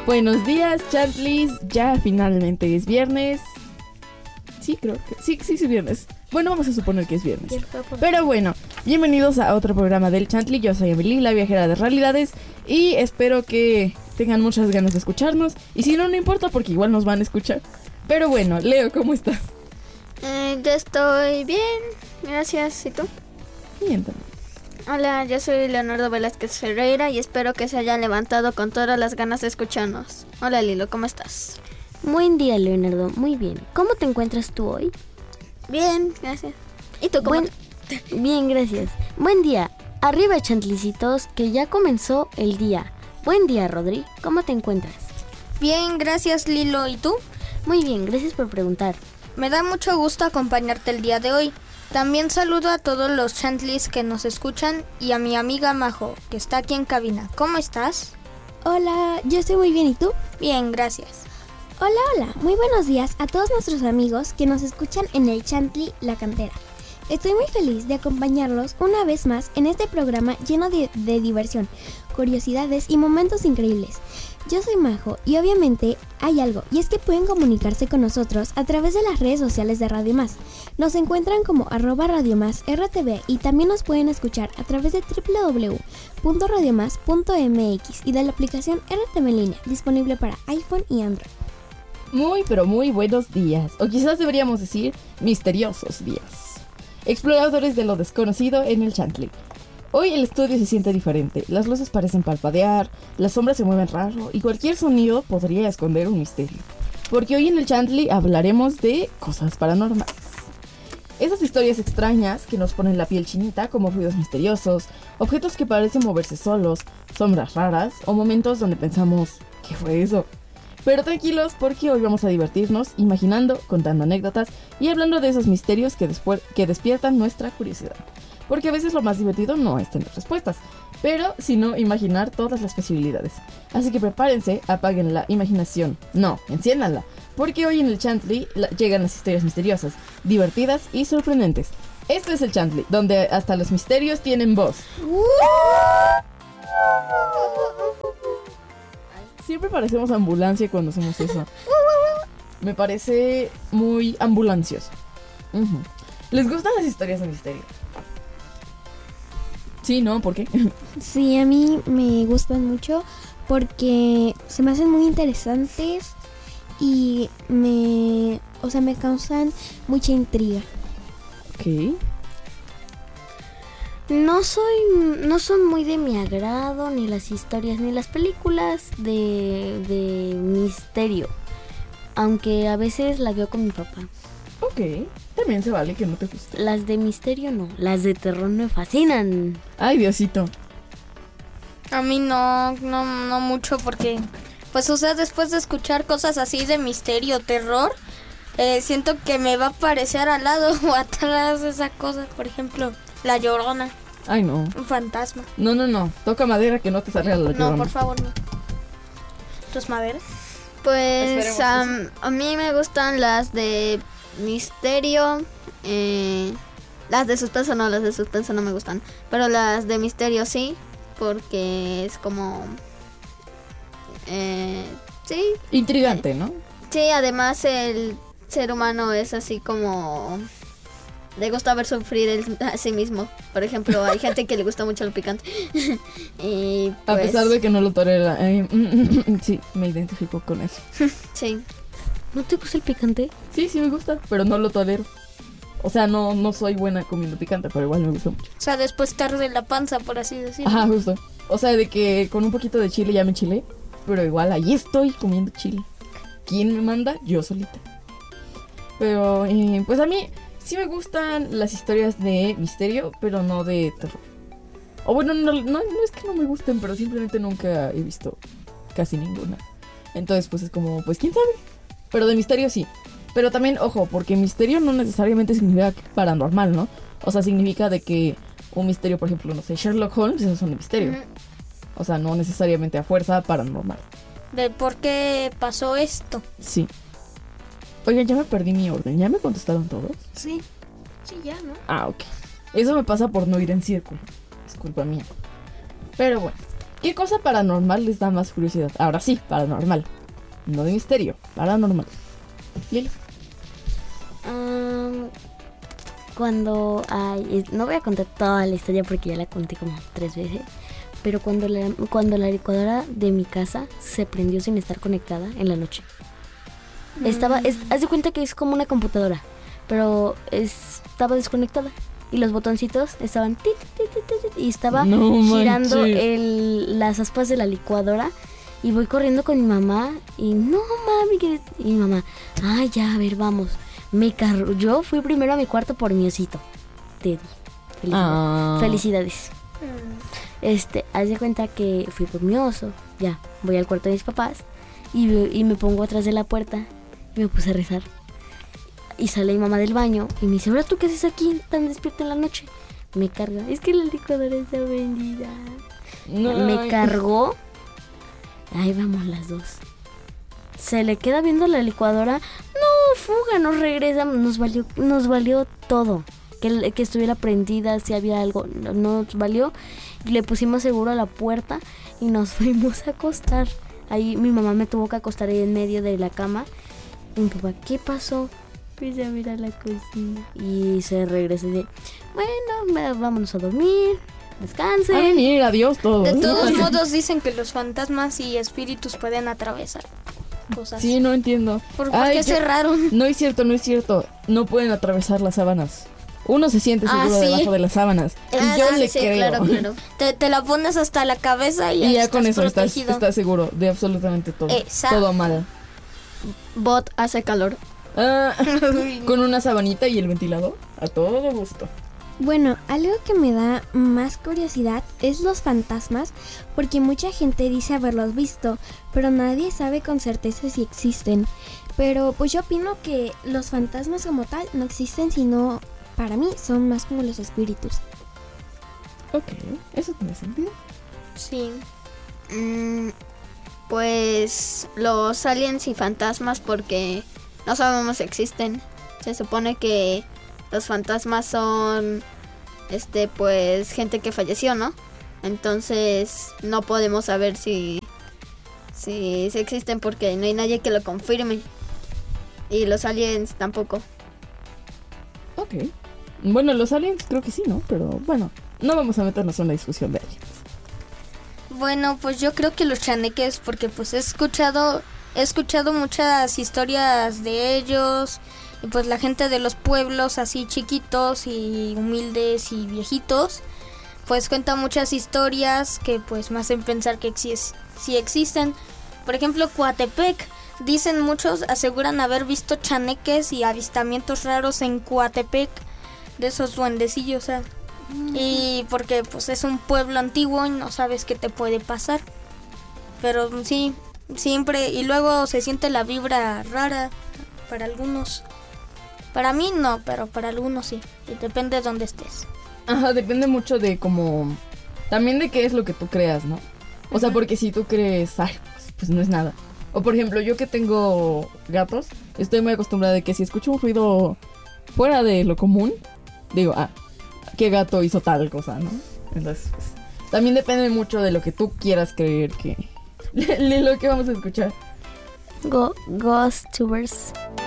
Buenos días, Chantlis. Ya finalmente es viernes. Sí, creo que sí es viernes. Bueno, vamos a suponer que es viernes. Pero bueno, bienvenidos a otro programa del Chantli. Yo soy Emily, la viajera de realidades, y espero que tengan muchas ganas de escucharnos. Y si no, no importa porque igual nos van a escuchar. Pero bueno, Leo, ¿cómo estás? Yo estoy bien, gracias. ¿Y tú? Bien también. Hola, yo soy Leonardo Velázquez Ferreira y espero que se hayan levantado con todas las ganas de escucharnos. Hola Lilo, ¿cómo estás? Buen día, Leonardo, muy bien. ¿Cómo te encuentras tú hoy? Bien, gracias. ¿Y tú cómo? Bien, gracias. Buen día. Arriba, chantlicitos, que ya comenzó el día. Buen día, Rodri. ¿Cómo te encuentras? Bien, gracias, Lilo. ¿Y tú? Muy bien, gracias por preguntar. Me da mucho gusto acompañarte el día de hoy. También saludo a todos los chantlis que nos escuchan y a mi amiga Majo, que está aquí en cabina. ¿Cómo estás? Hola, yo estoy muy bien, ¿y tú? Bien, gracias. Hola, muy buenos días a todos nuestros amigos que nos escuchan en el Chantli La Cantera. Estoy muy feliz de acompañarlos una vez más en este programa lleno de diversión, curiosidades y momentos increíbles. Yo soy Majo y obviamente hay algo, y es que pueden comunicarse con nosotros a través de las redes sociales de Radio Más. Nos encuentran como @RadioMásRTV y también nos pueden escuchar a través de www.radiomás.mx y de la aplicación RTV en línea, disponible para iPhone y Android. Muy, pero muy buenos días, o quizás deberíamos decir misteriosos días. Exploradores de lo desconocido en el Chantli. Hoy el estudio se siente diferente, las luces parecen parpadear, las sombras se mueven raro y cualquier sonido podría esconder un misterio. Porque hoy en el Chantli hablaremos de cosas paranormales. Esas historias extrañas que nos ponen la piel chinita, como ruidos misteriosos, objetos que parecen moverse solos, sombras raras o momentos donde pensamos, ¿qué fue eso? Pero tranquilos, porque hoy vamos a divertirnos imaginando, contando anécdotas y hablando de esos misterios que despiertan nuestra curiosidad. Porque a veces lo más divertido no es tener respuestas, pero sino imaginar todas las posibilidades. Así que prepárense, apaguen la imaginación, no, enciéndanla, porque hoy en el Chantli llegan las historias misteriosas, divertidas y sorprendentes. Esto es el Chantli, donde hasta los misterios tienen voz. Siempre parecemos ambulancia cuando hacemos eso. Me parece muy ambulancioso. ¿Les gustan las historias de misterio? Sí, ¿no? ¿Por qué? Sí, a mí me gustan mucho porque se me hacen muy interesantes y me causan mucha intriga. Ok. No son muy de mi agrado ni las historias ni las películas de misterio, aunque a veces la veo con mi papá. Ok, también se vale que no te guste. Las de misterio no, las de terror me fascinan. Ay, Diosito. A mí no mucho porque, pues, o sea, después de escuchar cosas así de misterio, terror, siento que me va a aparecer al lado o atrás esa cosa, por ejemplo, La Llorona. Ay, no. Un fantasma. No. Toca madera que no te salga la Llorona. No, por favor, no. ¿Tus maderas? Pues a mí me gustan las de misterio. Las de suspenso no me gustan. Pero las de misterio sí, porque es como... sí. Intrigante, ¿no? Sí, además el ser humano es así como... le gusta ver sufrir a sí mismo. Por ejemplo, hay gente que le gusta mucho lo picante. Y pues, a pesar de que no lo tolera. Sí, me identifico con eso. Sí. ¿No te gusta el picante? Sí, me gusta, pero no lo tolero. O sea, no soy buena comiendo picante, pero igual me gusta mucho. O sea, después te arde la panza, por así decirlo. Ajá, justo. O sea, de que con un poquito de chile ya me chilé, pero igual ahí estoy comiendo chile. ¿Quién me manda? Yo solita. Pero, pues a mí... sí me gustan las historias de misterio, pero no de terror. O bueno, no es que no me gusten, pero simplemente nunca he visto casi ninguna. Entonces, pues es como, pues quién sabe. Pero de misterio sí. Pero también, ojo, porque misterio no necesariamente significa paranormal, ¿no? O sea, significa de que un misterio, por ejemplo, no sé, Sherlock Holmes, eso es un misterio. O sea, no necesariamente a fuerza paranormal. ¿De por qué pasó esto? Sí. Oigan, ya me perdí mi orden. ¿Ya me contestaron todos? Sí, ya, ¿no? Ah, ok. Eso me pasa por no ir en círculo. Es culpa mía. Pero bueno. ¿Qué cosa paranormal les da más curiosidad? Ahora sí, paranormal. No de misterio, paranormal. Lilo. Cuando no voy a contar toda la historia porque ya la conté como 3 veces, pero cuando la licuadora de mi casa se prendió sin estar conectada en la noche. Haz de cuenta que es como una computadora, pero estaba desconectada y los botoncitos estaban y estaba girando las aspas de la licuadora. Y voy corriendo con mi mamá y no mami, y mi mamá, ay ya, a ver, vamos. Yo fui primero a mi cuarto por mi osito, Teddy. Felicidades. Haz de cuenta que fui por mi oso, ya, voy al cuarto de mis papás y me pongo atrás de la puerta y me puse a rezar. Y sale mi mamá del baño y me dice, ¿ahora tú qué haces aquí tan despierta en la noche? Me carga, es que la licuadora está prendida. Me cargó. Ahí vamos las dos. Se le queda viendo la licuadora. No, fuga, nos regresamos. Nos valió todo. Que estuviera prendida, si había algo. Nos valió. Le pusimos seguro a la puerta y nos fuimos a acostar. Ahí mi mamá me tuvo que acostar ahí en medio de la cama. Y mi papá, ¿qué pasó? Pues a mirar la cocina. Y se regresa y dice, bueno, vámonos a dormir. Descanse. A venir, adiós todos. De todos modos dicen que los fantasmas y espíritus pueden atravesar cosas. Sí, no entiendo. ¿Por qué cerraron? No es cierto. No pueden atravesar las sábanas. Uno se siente seguro debajo de las sábanas. Y yo le creo. Claro. Te la pones hasta la cabeza y ya con eso estás seguro de absolutamente todo. Todo mal. Bot hace calor. Con una sabanita y el ventilador. A todo gusto. Bueno, algo que me da más curiosidad es los fantasmas, porque mucha gente dice haberlos visto, pero nadie sabe con certeza si existen. Pero pues yo opino que los fantasmas como tal no existen, sino para mí son más como los espíritus. Ok, ¿eso tiene sentido? Sí. Pues los aliens y fantasmas porque no sabemos si existen. Se supone que los fantasmas son pues gente que falleció, ¿no? Entonces no podemos saber si existen porque no hay nadie que lo confirme. Y los aliens tampoco. Ok. Bueno, los aliens creo que sí, ¿no? Pero bueno, no vamos a meternos en una discusión de aliens. Bueno, pues yo creo que los chaneques, porque pues he escuchado muchas historias de ellos. Y pues la gente de los pueblos así chiquitos y humildes y viejitos, pues cuenta muchas historias que pues me hacen pensar que sí existen. Por ejemplo, Coatepec, dicen muchos, aseguran haber visto chaneques y avistamientos raros en Coatepec, de esos duendecillos, ¿sabes? Y porque pues es un pueblo antiguo y no sabes qué te puede pasar. Pero sí, siempre, y luego se siente la vibra rara para algunos. Para mí no, pero para algunos sí. Y depende de dónde estés. Ajá, depende mucho de cómo... También de qué es lo que tú creas, ¿no? O sea, porque si tú crees, ay, pues no es nada. O por ejemplo, yo que tengo gatos, estoy muy acostumbrada de que si escucho un ruido fuera de lo común, digo, ¿qué gato hizo tal cosa, no? Entonces, pues, también depende mucho de lo que tú quieras creer que... lo que vamos a escuchar. Ghostubers.